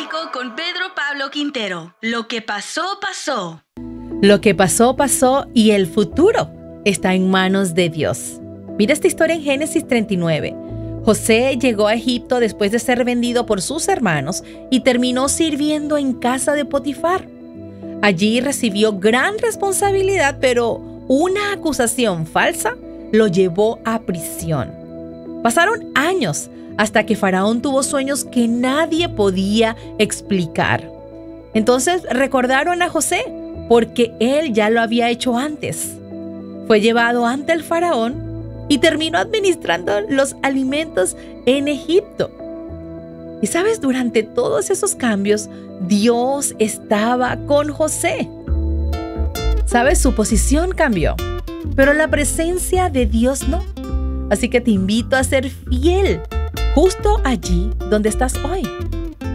Básico con Pedro Pablo Quintero. Lo que pasó, pasó. Lo que pasó, pasó y el futuro está en manos de Dios. Mira esta historia en Génesis 39. José llegó a Egipto después de ser vendido por sus hermanos y terminó sirviendo en casa de Potifar. Allí recibió gran responsabilidad, pero una acusación falsa lo llevó a prisión. Pasaron años hasta que Faraón tuvo sueños que nadie podía explicar. Entonces recordaron a José porque él ya lo había hecho antes. Fue llevado ante el Faraón y terminó administrando los alimentos en Egipto. Y sabes, durante todos esos cambios, Dios estaba con José. Sabes, su posición cambió, pero la presencia de Dios no. Así que te invito a ser fiel justo allí donde estás hoy.